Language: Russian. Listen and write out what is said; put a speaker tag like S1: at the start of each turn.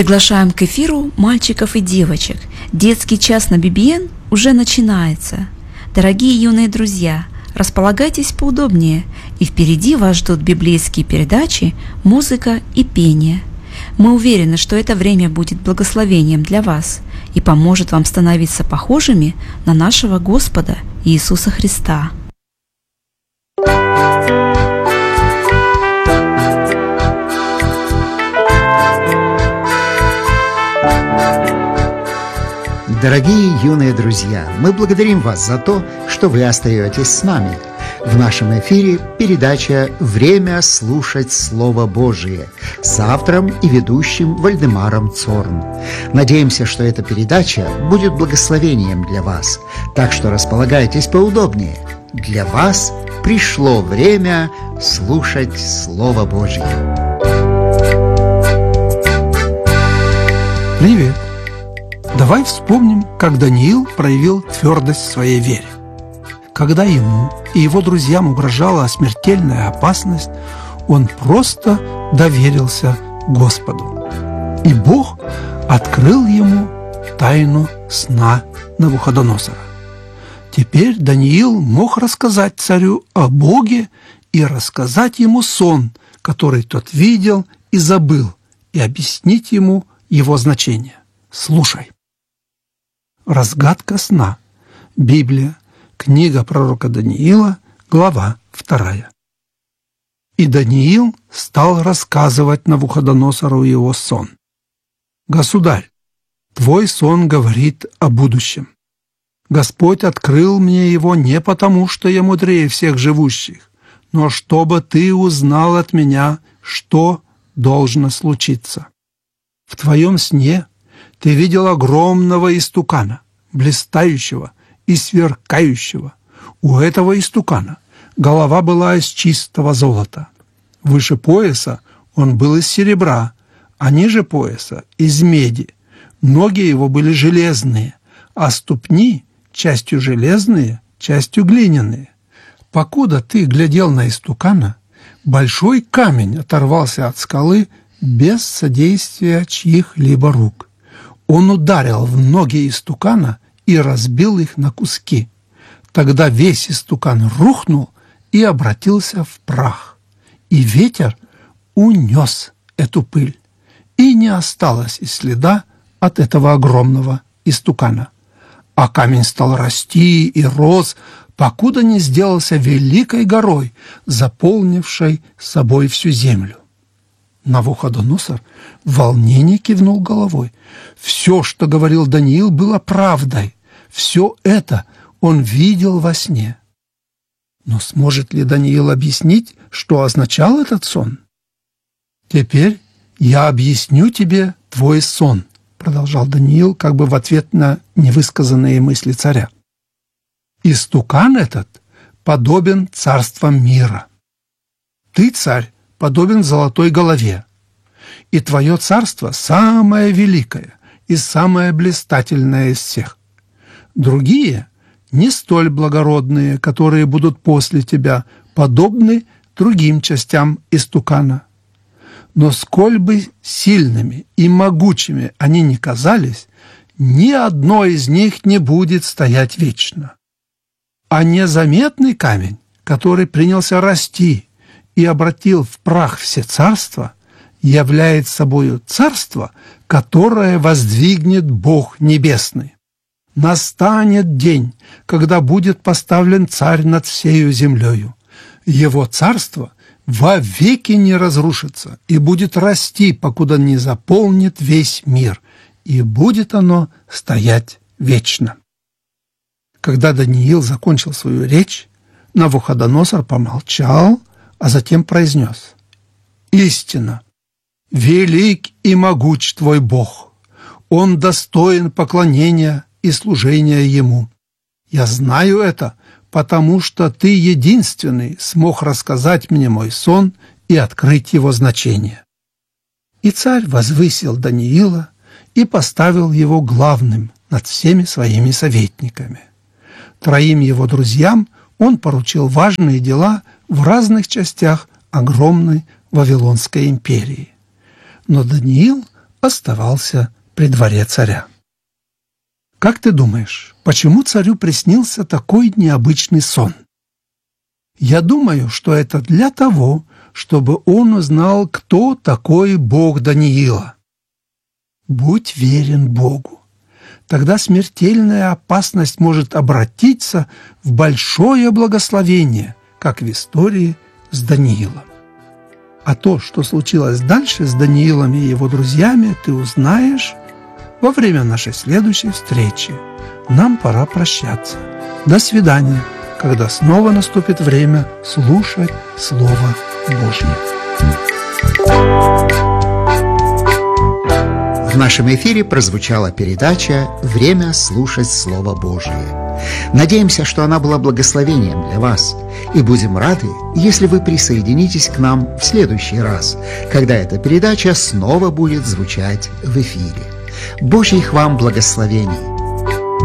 S1: Приглашаем к эфиру мальчиков и девочек. Детский час на BBN уже начинается. Дорогие юные друзья, располагайтесь поудобнее, и впереди вас ждут библейские передачи, музыка и пение. Мы уверены, что это время будет благословением для вас и поможет вам становиться похожими на нашего Господа Иисуса Христа.
S2: Дорогие юные друзья, мы благодарим вас за то, что вы остаетесь с нами. В нашем эфире передача «Время слушать Слово Божие» с автором и ведущим Вальдемаром Цорн. Надеемся, что эта передача будет благословением для вас, так что располагайтесь поудобнее. Для вас пришло время слушать Слово Божие.
S3: Привет! Давай вспомним, как Даниил проявил твердость в своей вере. Когда ему и его друзьям угрожала смертельная опасность, он просто доверился Господу. И Бог открыл ему тайну сна Навуходоносора. Теперь Даниил мог рассказать царю о Боге и рассказать ему сон, который тот видел и забыл, и объяснить ему его значение. Слушай. Разгадка сна. Библия. Книга пророка Даниила, глава 2. И Даниил стал рассказывать Навуходоносору его сон. «Государь, твой сон говорит о будущем. Господь открыл мне его не потому, что я мудрее всех живущих, но чтобы ты узнал от меня, что должно случиться. В твоем сне ты видел огромного истукана, блистающего и сверкающего. У этого истукана голова была из чистого золота. Выше пояса он был из серебра, а ниже пояса – из меди. Ноги его были железные, а ступни – частью железные, частью глиняные. Покуда ты глядел на истукана, большой камень оторвался от скалы без содействия чьих-либо рук. Он ударил в ноги истукана и разбил их на куски. Тогда весь истукан рухнул и обратился в прах. И ветер унес эту пыль, и не осталось и следа от этого огромного истукана. А камень стал расти и рос, покуда не сделался великой горой, заполнившей собой всю землю. Навуходоносор в волнении кивнул головой. Все, что говорил Даниил, было правдой. Все это он видел во сне. Но сможет ли Даниил объяснить, что означал этот сон? «Теперь я объясню тебе твой сон», продолжал Даниил, как бы в ответ на невысказанные мысли царя. «Истукан этот подобен царствам мира. Ты, царь, подобен золотой голове, и твое царство самое великое и самое блистательное из всех. Другие, не столь благородные, которые будут после тебя, подобны другим частям истукана. Но сколь бы сильными и могучими они ни казались, ни одно из них не будет стоять вечно. А незаметный камень, который принялся расти и обратил в прах все царства, являет собою царство, которое воздвигнет Бог Небесный. Настанет день, когда будет поставлен царь над всею землею. Его царство вовеки не разрушится и будет расти, покуда не заполнит весь мир, и будет оно стоять вечно». Когда Даниил закончил свою речь, Навуходоносор помолчал, а затем произнес: «Истина, велик и могуч твой Бог, Он достоин поклонения и служения Ему. Я знаю это, потому что Ты единственный смог рассказать мне мой сон и открыть его значение». И царь возвысил Даниила и поставил его главным над всеми своими советниками. Троим его друзьям он поручил важные дела в разных частях огромной Вавилонской империи. Но Даниил оставался при дворе царя. Как ты думаешь, почему царю приснился такой необычный сон? Я думаю, что это для того, чтобы он узнал, кто такой Бог Даниила. Будь верен Богу. Тогда смертельная опасность может обратиться в большое благословение, как в истории с Даниилом. А то, что случилось дальше с Даниилом и его друзьями, ты узнаешь во время нашей следующей встречи. Нам пора прощаться. До свидания, когда снова наступит время слушать Слово Божье.
S2: В нашем эфире прозвучала передача «Время слушать Слово Божие». Надеемся, что она была благословением для вас, и будем рады, если вы присоединитесь к нам в следующий раз, когда эта передача снова будет звучать в эфире. Божьих вам благословений!